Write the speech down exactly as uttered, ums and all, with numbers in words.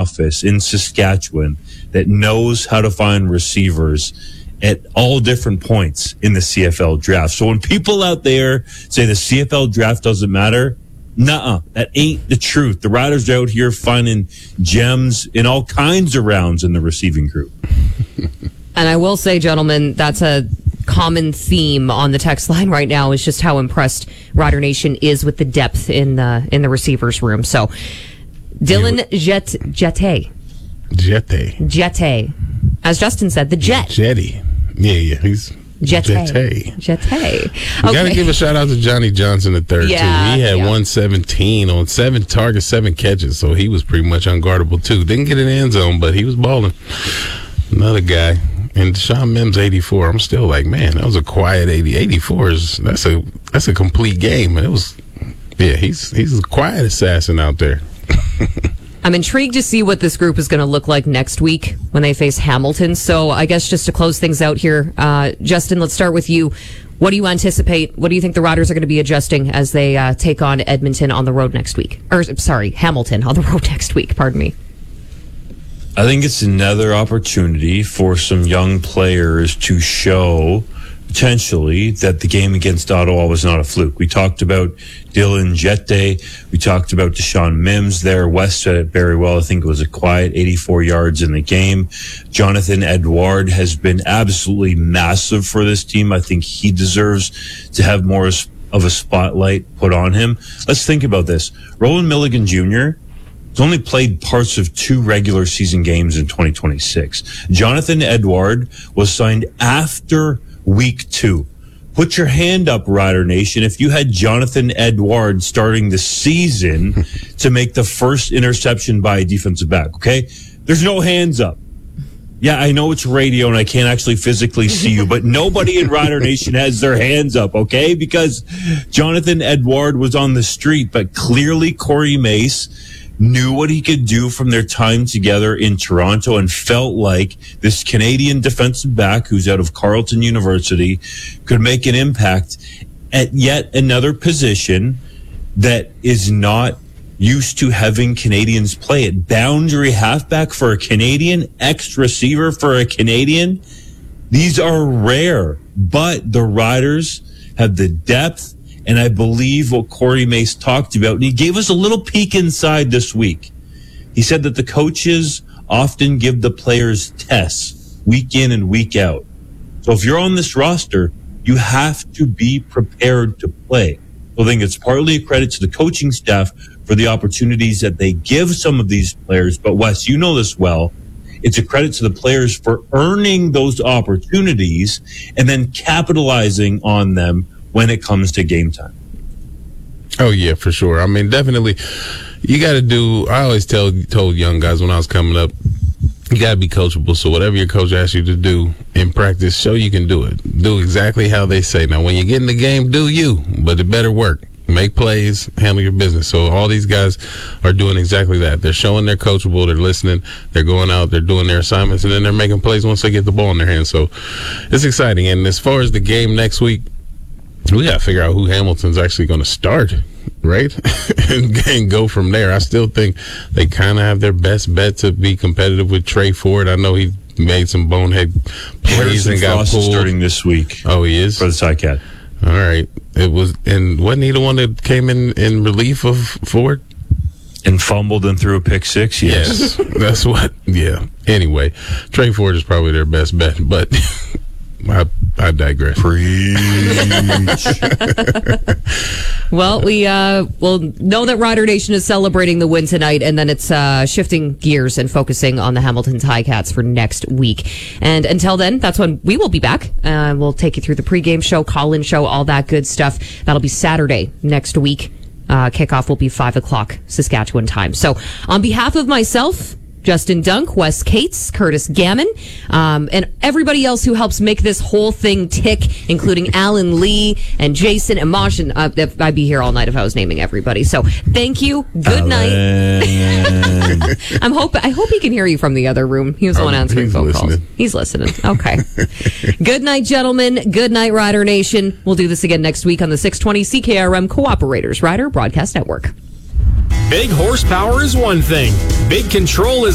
office in Saskatchewan that knows how to find receivers at all different points in the C F L draft. So when people out there say the C F L draft doesn't matter, nuh-uh, that ain't the truth. The Riders are out here finding gems in all kinds of rounds in the receiving group. And I will say, gentlemen, that's a common theme on the text line right now, is just how impressed Rider Nation is with the depth in the in the receivers room. So, Dylan Jet Jette. Jette. Jette. As Justin said, the Jet. Jetty. Yeah, yeah, he's Jette. Jette. Jette. Okay. You got to give a shout out to Johnny Johnson the third, Yeah, too. He had yeah. one seventeen on seven targets, seven catches, so he was pretty much unguardable, too. Didn't get in the end zone, but he was balling. Another guy. And Deshaun Mims, eighty-four. I'm still like, man, that was a quiet eighty. eighty-four is that's a that's a complete game. And it was, yeah, he's he's a quiet assassin out there. I'm intrigued to see what this group is going to look like next week when they face Hamilton. So I guess just to close things out here, uh, Justin, let's start with you. What do you anticipate? What do you think the Riders are going to be adjusting as they uh, take on Edmonton on the road next week? Or, sorry, Hamilton on the road next week. Pardon me. I think it's another opportunity for some young players to show potentially that the game against Ottawa was not a fluke. We talked about Dylan Jette. We talked about Deshaun Mims there. Wes said it very well. I think it was a quiet eighty-four yards in the game. Jonathan Edouard has been absolutely massive for this team. I think he deserves to have more of a spotlight put on him. Let's think about this. Roland Milligan Junior He's only played parts of two regular season games in twenty twenty-six. Jonathan Edouard was signed after week two. Put your hand up, Rider Nation, if you had Jonathan Edouard starting the season to make the first interception by a defensive back, okay? There's no hands up. Yeah, I know it's radio and I can't actually physically see you, but nobody in Rider Nation has their hands up, okay? Because Jonathan Edouard was on the street, but clearly Corey Mace knew what he could do from their time together in Toronto and felt like this Canadian defensive back who's out of Carleton University could make an impact at yet another position that is not used to having Canadians play it. Boundary halfback for a Canadian, X receiver for a Canadian. These are rare, but the Riders have the depth. And I believe what Corey Mace talked about, and he gave us a little peek inside this week. He said that the coaches often give the players tests week in and week out. So if you're on this roster, you have to be prepared to play. So I think it's partly a credit to the coaching staff for the opportunities that they give some of these players. But Wes, you know this well. It's a credit to the players for earning those opportunities and then capitalizing on them when it comes to game time. Oh, yeah, for sure. I mean, definitely, you got to do, I always tell told young guys when I was coming up, you got to be coachable. So whatever your coach asks you to do in practice, show you can do it. Do exactly how they say. Now, when you get in the game, do you, but it better work. Make plays, handle your business. So all these guys are doing exactly that. They're showing they're coachable, they're listening, they're going out, they're doing their assignments, and then they're making plays once they get the ball in their hands. So it's exciting. And as far as the game next week, we got to figure out who Hamilton's actually going to start, right? and, and go from there. I still think they kind of have their best bet to be competitive with Trey Ford. I know he made some bonehead plays Harrison and got Frost pulled. Is starting this week. Oh, he is? For the Ticat. All right. It was, and wasn't he the one that came in, in relief of Ford? And fumbled and threw a pick six, yes. yes. That's what, yeah. Anyway, Trey Ford is probably their best bet, but I, I digress. Preach. Well, we uh, will know that Rider Nation is celebrating the win tonight, and then it's uh, shifting gears and focusing on the Hamilton Ticats for next week. And until then, that's when we will be back. Uh, we'll take you through the pregame show, call-in show, all that good stuff. That'll be Saturday next week. Uh, kickoff will be five o'clock Saskatchewan time. So on behalf of myself, Justin Dunk, Wes Cates, Curtis Gammon, um, and everybody else who helps make this whole thing tick, including Alan Lee and Jason and Mosh. And uh, I'd be here all night if I was naming everybody. So thank you. Good Alan. night. I'm hope I hope he can hear you from the other room. He was the one Oh, answering he's phone listening. calls. He's listening. Okay. Good night, gentlemen. Good night, Rider Nation. We'll do this again next week on the six twenty C K R M Cooperators Rider Broadcast Network. Big horsepower is one thing. Big control is